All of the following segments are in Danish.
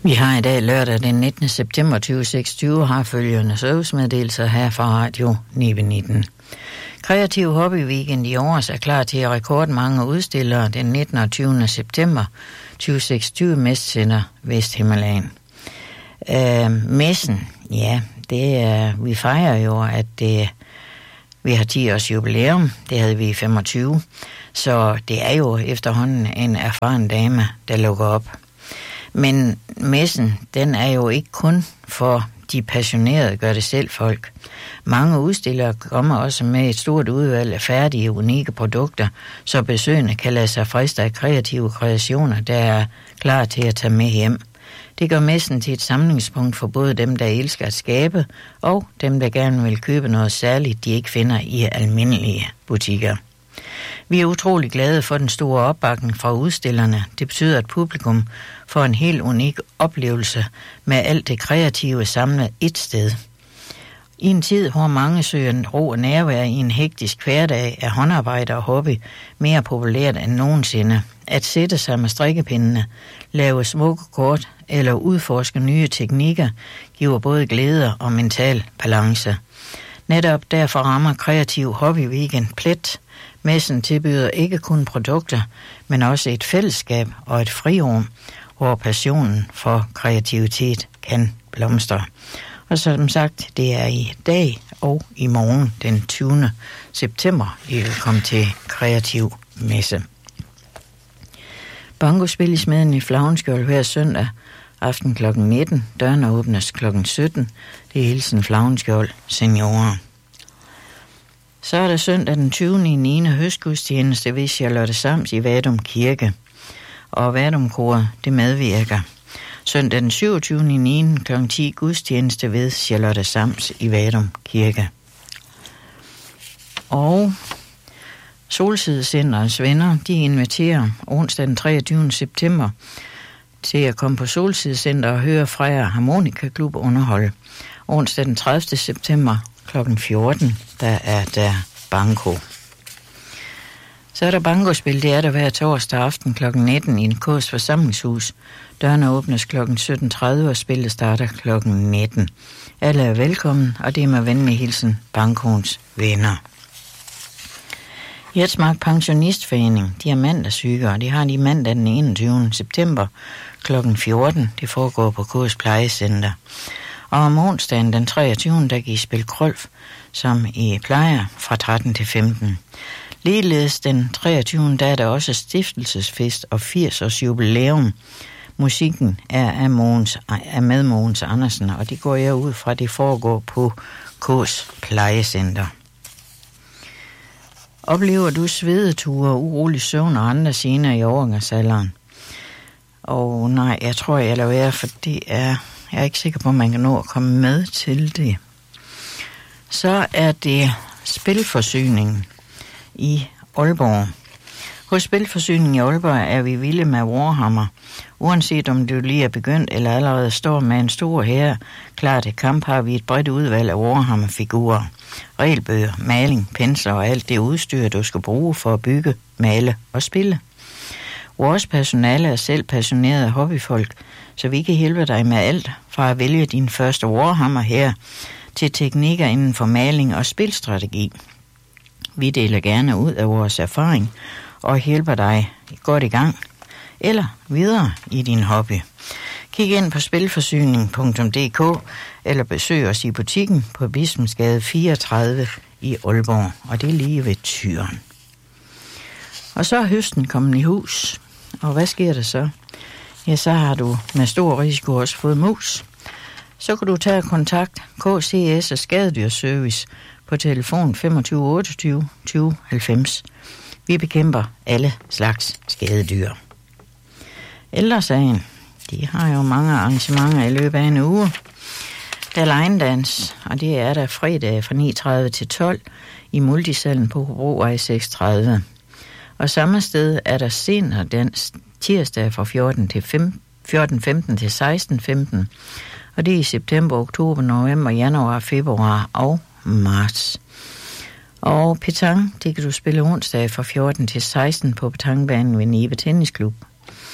Vi har i dag lørdag den 19. september 2026 har følgende servicemeddelelser her fra Radio 919. Kreativ Hobby Weekend i Aarhus er klar til rekordmange udstillere den 19. og 20. september 2026 Mestscenter Vesthimmerland. Messen, ja, det er, vi fejrer jo, at vi har 10 års jubilæum, det havde vi i 25, så det er jo efterhånden en erfaren dame, der lukker op. Men messen, den er jo ikke kun for de passionerede gør det selv folk. Mange udstillere kommer også med et stort udvalg af færdige, unikke produkter, så besøgende kan lade sig friste af kreative kreationer, der er klar til at tage med hjem. Det gør messen til et samlingspunkt for både dem, der elsker at skabe, og dem, der gerne vil købe noget særligt, de ikke finder i almindelige butikker. Vi er utrolig glade for den store opbakning fra udstillerne. Det betyder, at publikum får en helt unik oplevelse med alt det kreative samlet et sted. I en tid, hvor mange søger ro og nærvær i en hektisk hverdag, er håndarbejde og hobby mere populært end nogensinde. At sætte sig med strikkepindene, lave smukke kort eller udforske nye teknikker giver både glæde og mental balance. Netop derfor rammer Kreativ Hobby Weekend plet. Messen tilbyder ikke kun produkter, men også et fællesskab og et frirum, hvor passionen for kreativitet kan blomstre. Og som sagt, det er i dag og i morgen den 20. september, vi vil komme til Kreativ Messe. Bankospil i Smeden i Flagenskjold hver søndag aften kl. 19. Dørene åbnes kl. 17. Det er hilsen Flagenskjold seniorer. Så er der søndag den 20. i 9. høstgudstjeneste ved Charlotte Sams i Vadum Kirke. Og Vadum-koret, det medvirker. Søndag den 27. i 9. kl. 10 gudstjeneste ved Charlotte Sams i Vadum Kirke. Og Solsidecenterets venner, de inviterer onsdag den 23. september til at komme på Solsidecenter og høre Freja Harmonika Klub underholde. Onsdag den 30. september kl. 14, der er der banko. Så er der bankospil, det er der hver torsdag aften kl. 19 i en Kås forsamlingshus. Dørene åbnes kl. 17.30 og spillet starter kl. 19. Alle er velkommen, og det er med venlig hilsen bankoens venner. Jetsmark Pensionistforening, de er mandagssyge, og de har de mandag den 21. september kl. 14. Det foregår på Kås Plejecenter. Og om onsdagen den 23. der gives spil Krolf, som I plejer, fra 13 til 15. Ligeledes den 23. der er der også stiftelsesfest og 80 års jubilæum. Musikken er med Mogens Andersen, og det går jeg ud fra, det foregår på Kås Plejecenter. Oplever du svedeture, urolig søvn og andre gener i overgangsalderen? Og nej, jeg tror, jeg lader være, for jeg er ikke sikker på, at man kan nå at komme med til det. Så er det Spilforsyningen i Aalborg. Hos Spilforsyningen i Aalborg er vi vilde med Warhammer. Uanset om du lige er begyndt eller allerede står med en stor hær klar til kamp, har vi et bredt udvalg af Warhammer-figurer. Regelbøger, maling, pensler og alt det udstyr, du skal bruge for at bygge, male og spille. Vores personale er selv passionerede hobbyfolk, så vi kan hjælpe dig med alt fra at vælge din første Warhammer her til teknikker inden for maling og spilstrategi. Vi deler gerne ud af vores erfaring og hjælper dig godt i gang eller videre i din hobby. Kig ind på spilforsyning.dk eller besøg os i butikken på Bispensgade 34 i Aalborg, og det er lige ved Tyren. Og så er høsten kommet i hus, og hvad sker der så? Ja, så har du med stor risiko også fået mus. Så kan du tage kontakt KCS og Skadedyrservice på telefon 25 28 20 90. Vi bekæmper alle slags skadedyr. Ældresagen, de har jo mange arrangementer i løbet af en uge. Der er line-dans, og det er der fredag fra 9.30 til 12 i Multisalen på Hobrovej 630. Og samme sted er der scenerdans tirsdag fra 14.15 til 16.15. Og det er i september, oktober, november, januar, februar og marts. Og petang, det kan du spille onsdag fra 14 til 16 på petangbanen ved Nibe Tennisklub.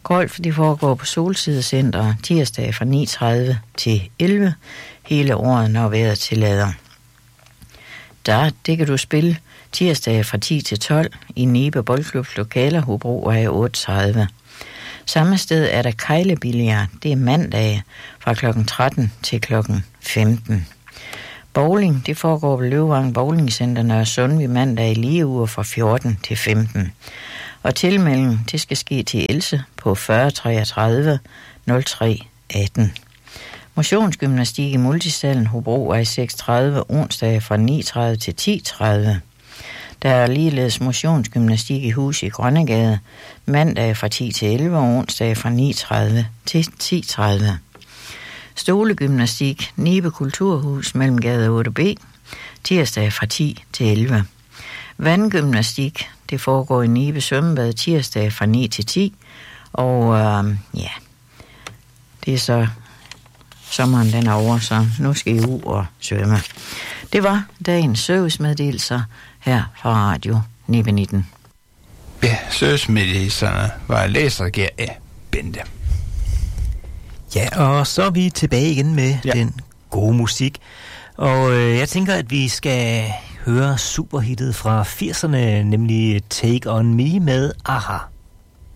Golf, det foregår på Solsidecenter tirsdag fra 9:30 til 11 hele året, når vejret tillader. Det kan du spille tirsdag fra 10 til 12 i Nibe Boldklubs lokaler, Hobrovej 8:30. Samme sted er der kejlebilliard. Det er mandag fra kl. 13 til kl. 15. Bowling, det foregår ved Løvevang Bowlingcenter Nørre Sundby mandag i lige uger fra 14 til 15. Og tilmelding, det skal ske til Else på 40 33 03 18. Motionsgymnastik i Multisalen Hobrovej 6:30 onsdag fra 9:30 til 10:30. Der er ligeledes motionsgymnastik i Hus i Grønnegade mandag fra 10 til 11 og onsdag fra 9:30 til 10:30. Stolegymnastik Nibe Kulturhus mellem Gade 8B tirsdag fra 10 til 11. Vandgymnastik, det foregår i Nibe Svømmebad tirsdag fra 9 til 10. Og det er så sommeren den er over, så nu skal I ud og svømme. Det var dagens servicemeddelelser her fra Radio Nibe 19. Ja, servicemeddelelserne var læserreger af Bente. Ja, og så er vi tilbage igen med den gode musik. Og jeg tænker, at vi skal høre superhittet fra 80'erne, nemlig Take On Me med Aha.